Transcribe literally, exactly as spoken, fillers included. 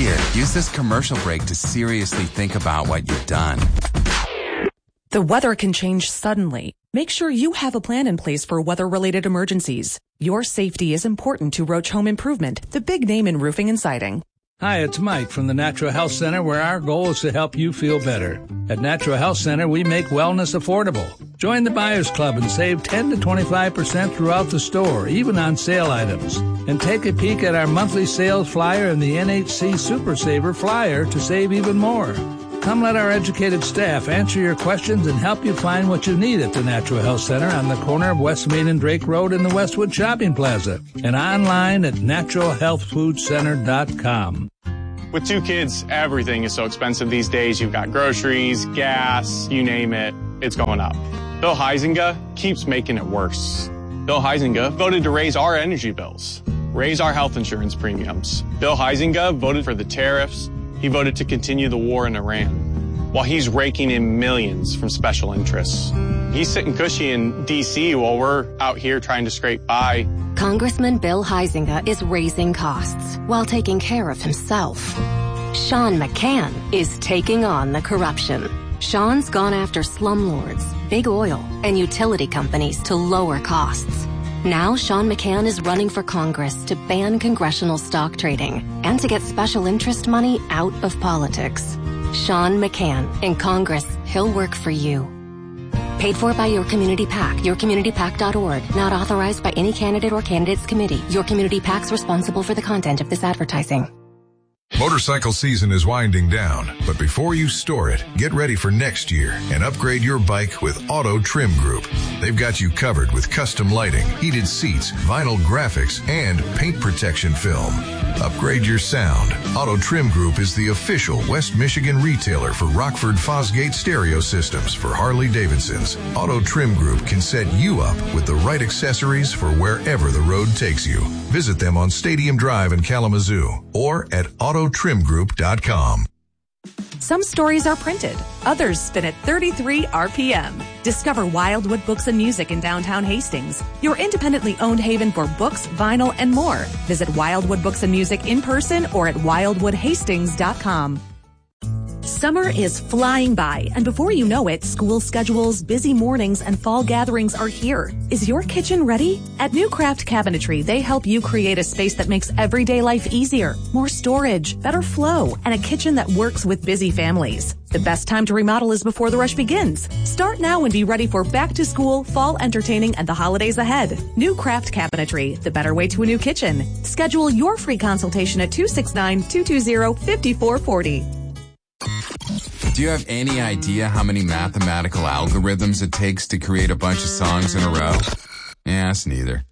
Here, use this commercial break to seriously think about what you've done. The weather can change suddenly. Make sure you have a plan in place for weather-related emergencies. Your safety is important to Roach Home Improvement, the big name in roofing and siding. Hi, it's Mike from the Natural Health Center, where our goal is to help you feel better. At Natural Health Center, we make wellness affordable. Join the Buyers Club and save ten to twenty-five percent throughout the store, even on sale items. And take a peek at our monthly sales flyer and the N H C Super Saver flyer to save even more. Come let our educated staff answer your questions and help you find what you need at the Natural Health Center on the corner of West Main and Drake Road in the Westwood Shopping Plaza, and online at natural health food center dot com. With two kids, everything is so expensive these days. You've got groceries, gas, you name it, it's going up. Bill Huizenga keeps making it worse. Bill Huizenga voted to raise our energy bills, raise our health insurance premiums. Bill Huizenga voted for the tariffs. He voted to continue the war in Iran, while he's raking in millions from special interests. He's sitting cushy in D C while we're out here trying to scrape by. Congressman Bill Huizenga is raising costs while taking care of himself. Sean McCann is taking on the corruption. Sean's gone after slumlords, big oil, and utility companies to lower costs. Now Sean McCann is running for Congress to ban congressional stock trading and to get special interest money out of politics. Sean McCann. In Congress, he'll work for you. Paid for by Your Community PAC, your community pac dot org. Not authorized by any candidate or candidates committee. Your Community PAC's responsible for the content of this advertising. Motorcycle season is winding down, but before you store it, get ready for next year and upgrade your bike with Auto Trim Group. They've got you covered with custom lighting, heated seats, vinyl graphics, and paint protection film. Upgrade your sound. Auto Trim Group is the official West Michigan retailer for Rockford Fosgate stereo systems for Harley-Davidsons. Auto Trim Group can set you up with the right accessories for wherever the road takes you. Visit them on Stadium Drive in Kalamazoo or at auto trim group dot com. Some stories are printed, others spin at thirty-three R P M. Discover Wildwood Books and Music in downtown Hastings, your independently owned haven for books, vinyl, and more. Visit Wildwood Books and Music in person or at wildwood hastings dot com. Summer is flying by, and before you know it, school schedules, busy mornings, and fall gatherings are here. Is your kitchen ready? At New Craft Cabinetry, they help you create a space that makes everyday life easier, more storage, better flow, and a kitchen that works with busy families. The best time to remodel is before the rush begins. Start now and be ready for back to school, fall entertaining, and the holidays ahead. New Craft Cabinetry, the better way to a new kitchen. Schedule your free consultation at two six nine, two two zero, five four four zero. Do you have any idea how many mathematical algorithms it takes to create a bunch of songs in a row? Yeah, us neither.